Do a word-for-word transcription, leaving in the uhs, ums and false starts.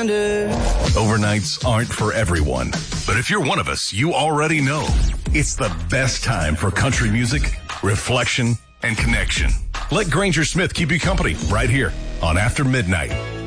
wonder. Overnights aren't for everyone, but if you're one of us, you already know it's the best time for country music, reflection, and connection. Let Granger Smith keep you company right here on After Midnight.